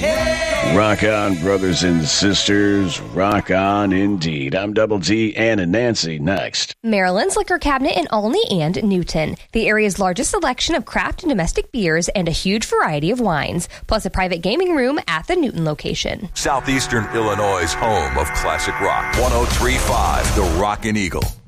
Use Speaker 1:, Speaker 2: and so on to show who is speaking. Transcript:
Speaker 1: Rock on, brothers and sisters. Rock on indeed. I'm Double T, Ann and Nancy. Next.
Speaker 2: Maryland's Liquor Cabinet in Olney and Newton. The area's largest selection of craft and domestic beers and a huge variety of wines, plus a private gaming room at the Newton location.
Speaker 3: Southeastern Illinois' home of classic rock. 103.5 The Rockin' Eagle.